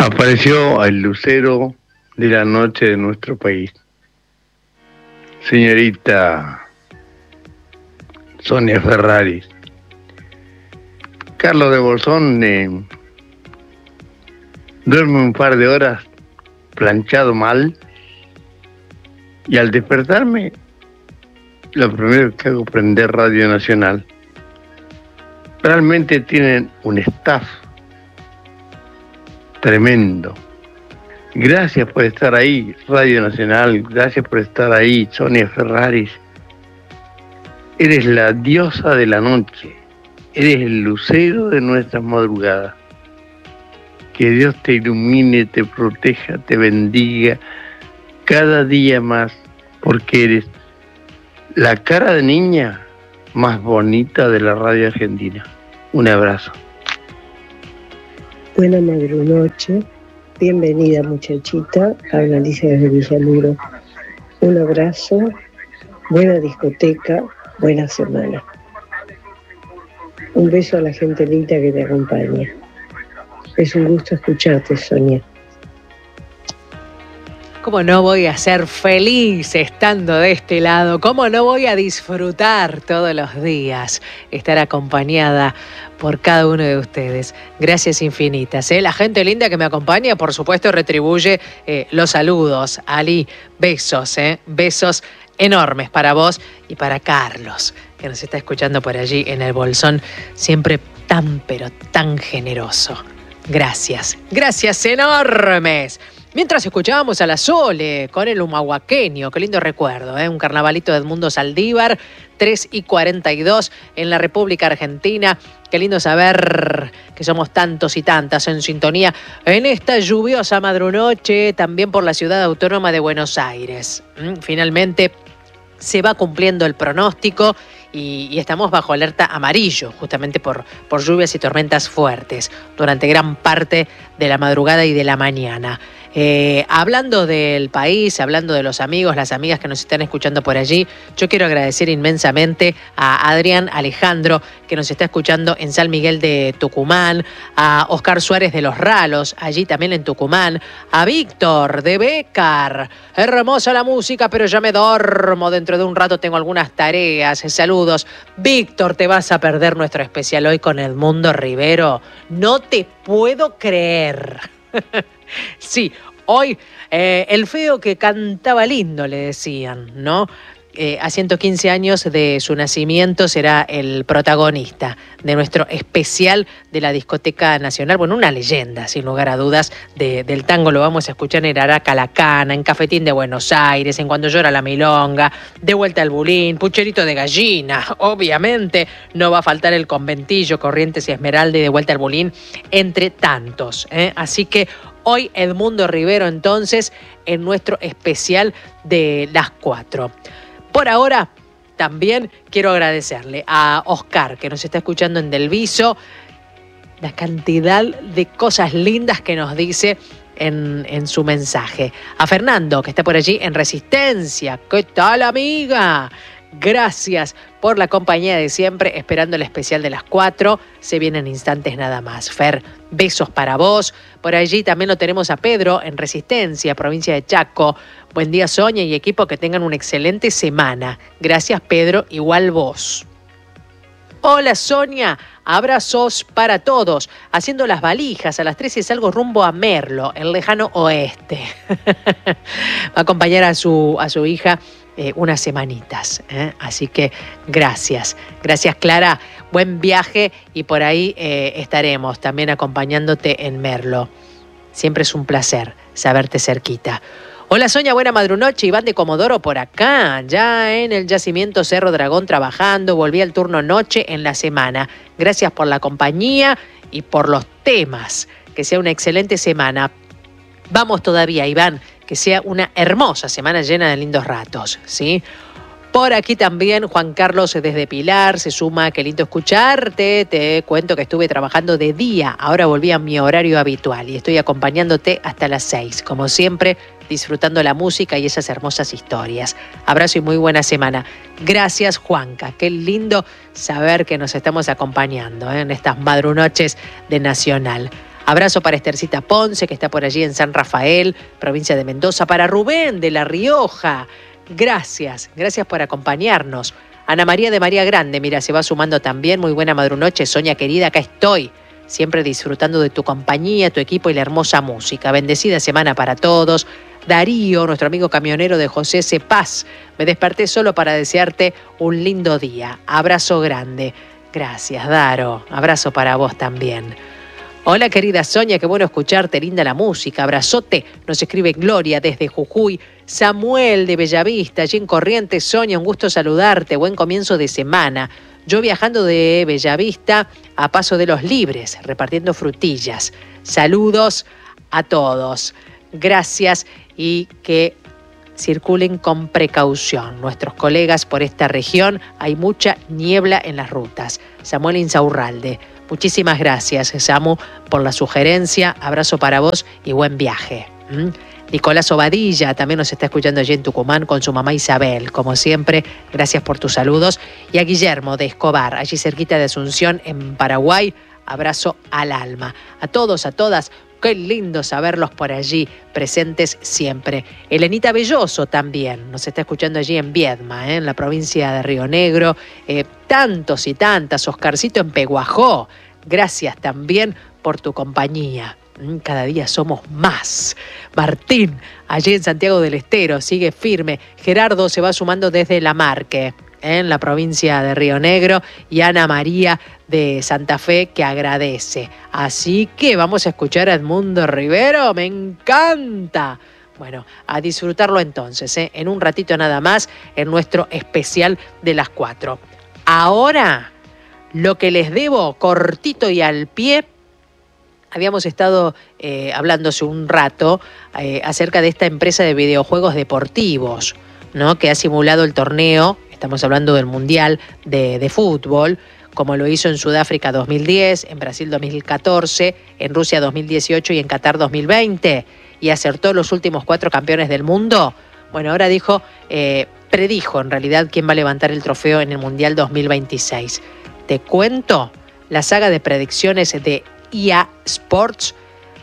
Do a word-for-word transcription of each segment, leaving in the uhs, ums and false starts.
Apareció el lucero de la noche de nuestro país. Señorita Sonia Ferraris. Carlos de Bolsón eh, duerme un par de horas planchado mal y al despertarme lo primero que hago es prender Radio Nacional. Realmente tienen un staff tremendo. Gracias por estar ahí, Radio Nacional. Gracias por estar ahí, Sonia Ferraris. Eres la diosa de la noche. Eres el lucero de nuestras madrugadas. Que Dios te ilumine, te proteja, te bendiga cada día más, porque eres la cara de niña más bonita de la radio argentina. Un abrazo. Buena madrunoche, bienvenida muchachita, habla Alicia desde Villaluro. Un abrazo, buena discoteca, buena semana. Un beso a la gente linda que te acompaña. Es un gusto escucharte, Sonia. ¿Cómo no voy a ser feliz estando de este lado? ¿Cómo no voy a disfrutar todos los días estar acompañada por cada uno de ustedes? Gracias infinitas. ¿eh? La gente linda que me acompaña, por supuesto, retribuye eh, los saludos. Ali, besos, ¿eh? besos enormes para vos y para Carlos, que nos está escuchando por allí en el Bolsón, siempre tan, pero tan generoso. Gracias, gracias enormes. Mientras escuchábamos a la Sole con el humahuaqueño, qué lindo recuerdo, ¿eh? un carnavalito de Edmundo Saldívar, tres y cuarenta y dos en la República Argentina. Qué lindo saber que somos tantos y tantas en sintonía en esta lluviosa madrunoche, también por la ciudad autónoma de Buenos Aires. ¿Mm? Finalmente se va cumpliendo el pronóstico y, y estamos bajo alerta amarillo, justamente por, por lluvias y tormentas fuertes durante gran parte de la madrugada y de la mañana. Eh, hablando del país, hablando de los amigos, las amigas que nos están escuchando por allí, yo quiero agradecer inmensamente a Adrián Alejandro, que nos está escuchando en San Miguel de Tucumán, a Oscar Suárez de Los Ralos, allí también en Tucumán, a Víctor de Bécar. Hermosa la música, pero ya me duermo, dentro de un rato tengo algunas tareas. Saludos. Víctor, te vas a perder nuestro especial hoy con Edmundo Rivero. No te puedo creer. Sí, hoy eh, el feo que cantaba lindo, le decían, ¿no? Eh, a ciento quince años de su nacimiento será el protagonista de nuestro especial de la Discoteca Nacional. Bueno, una leyenda, sin lugar a dudas, de, del tango. Lo vamos a escuchar en Araca La Cana, en Cafetín de Buenos Aires, en Cuando Llora la Milonga, De Vuelta al Bulín, Pucherito de Gallina. Obviamente no va a faltar el Conventillo, Corrientes y Esmeralda y De Vuelta al Bulín, entre tantos, ¿eh? Así que hoy Edmundo Rivero, entonces, en nuestro especial de las cuatro. Por ahora, también quiero agradecerle a Oscar, que nos está escuchando en Del Viso, la cantidad de cosas lindas que nos dice en, en su mensaje. A Fernando, que está por allí en Resistencia. ¿Qué tal, amiga? Gracias por la compañía de siempre, esperando el especial de las cuatro. Se vienen instantes nada más. Fer, besos para vos. Por allí también lo tenemos a Pedro en Resistencia, provincia de Chaco. Buen día, Sonia y equipo, que tengan una excelente semana. Gracias, Pedro, igual vos. Hola, Sonia, abrazos para todos. Haciendo las valijas, a las trece salgo rumbo a Merlo, el lejano oeste. Va a acompañar a su, a su hija eh, unas semanitas, ¿eh? Así que gracias. Gracias, Clara. Buen viaje y por ahí eh, estaremos también acompañándote en Merlo. Siempre es un placer saberte cerquita. Hola, Sonia, buena madrunoche. Iván de Comodoro por acá, ya en el yacimiento Cerro Dragón trabajando. Volví al turno noche en la semana. Gracias por la compañía y por los temas. Que sea una excelente semana. Vamos todavía, Iván, que sea una hermosa semana llena de lindos ratos, ¿sí? Por aquí también Juan Carlos desde Pilar se suma. Qué lindo escucharte. Te cuento que estuve trabajando de día. Ahora volví a mi horario habitual y estoy acompañándote hasta las seis. Como siempre, disfrutando la música y esas hermosas historias. Abrazo y muy buena semana. Gracias, Juanca. Qué lindo saber que nos estamos acompañando, ¿eh? en estas madrunoches de Nacional. Abrazo para Estercita Ponce, que está por allí en San Rafael, provincia de Mendoza. Para Rubén de La Rioja. Gracias, gracias por acompañarnos. Ana María de María Grande, mira, se va sumando también. Muy buena madrunoche, Sonia querida, acá estoy. Siempre disfrutando de tu compañía, tu equipo y la hermosa música. Bendecida semana para todos. Darío, nuestro amigo camionero de José C. Paz. Me desperté solo para desearte un lindo día. Abrazo grande. Gracias, Daro. Abrazo para vos también. Hola, querida Sonia, qué bueno escucharte, linda la música. Abrazote, nos escribe Gloria desde Jujuy. Samuel de Bellavista, allí en Corrientes. Sonia, un gusto saludarte. Buen comienzo de semana. Yo viajando de Bellavista a Paso de los Libres, repartiendo frutillas. Saludos a todos. Gracias y que circulen con precaución. Nuestros colegas por esta región, hay mucha niebla en las rutas. Samuel Insaurralde. Muchísimas gracias, Samu, por la sugerencia. Abrazo para vos y buen viaje. ¿Mm? Nicolás Obadilla también nos está escuchando allí en Tucumán con su mamá Isabel. Como siempre, gracias por tus saludos. Y a Guillermo de Escobar, allí cerquita de Asunción, en Paraguay. Abrazo al alma. A todos, a todas, qué lindo saberlos por allí, presentes siempre. Elenita Belloso también nos está escuchando allí en Viedma, ¿eh? En la provincia de Río Negro. Eh, tantos y tantas. Oscarcito en Peguajó. Gracias también por tu compañía. Cada día somos más. Martín, allí en Santiago del Estero, sigue firme. Gerardo se va sumando desde La Marque, en la provincia de Río Negro, y Ana María de Santa Fe, que agradece. Así que vamos a escuchar a Edmundo Rivero. ¡Me encanta! Bueno, a disfrutarlo entonces, ¿eh? En un ratito nada más, en nuestro especial de las cuatro. Ahora, lo que les debo, cortito y al pie. Habíamos estado eh, hablando hace un rato eh, acerca de esta empresa de videojuegos deportivos, ¿no? Que ha simulado el torneo, estamos hablando del Mundial de, de Fútbol, como lo hizo en Sudáfrica dos mil diez, en Brasil dos mil catorce, en Rusia dos mil dieciocho y en Qatar dos mil veinte, y acertó los últimos cuatro campeones del mundo. Bueno, ahora dijo, eh, predijo en realidad quién va a levantar el trofeo en el Mundial dos mil veintiséis. Te cuento, la saga de predicciones de E A Sports,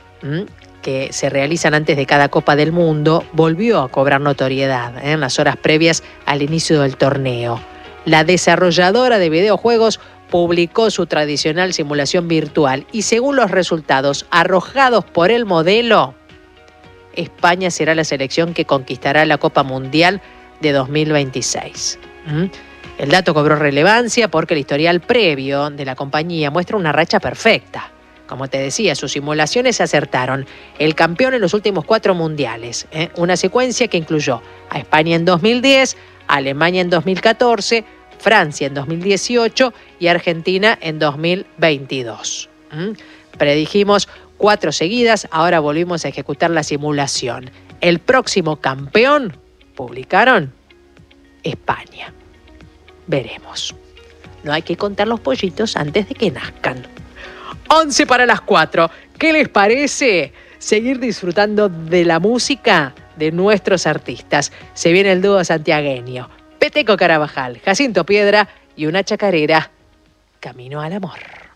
que se realizan antes de cada Copa del Mundo, volvió a cobrar notoriedad ¿eh? en las horas previas al inicio del torneo. La desarrolladora de videojuegos publicó su tradicional simulación virtual y según los resultados arrojados por el modelo, España será la selección que conquistará la Copa Mundial de dos mil veintiséis. ¿Mm? El dato cobró relevancia porque el historial previo de la compañía muestra una racha perfecta. Como te decía, sus simulaciones acertaron. El campeón en los últimos cuatro mundiales. ¿eh? Una secuencia que incluyó a España en dos mil diez, a Alemania en dos mil catorce, Francia en dos mil dieciocho y Argentina en dos mil veintidós. ¿Mm? Predijimos cuatro seguidas, ahora volvimos a ejecutar la simulación. El próximo campeón, publicaron, España. Veremos. No hay que contar los pollitos antes de que nazcan. once para las cuatro. ¿Qué les parece seguir disfrutando de la música de nuestros artistas? Se viene el dúo santiagueño. Peteco Carabajal, Jacinto Piedra y una chacarera. Camino al amor.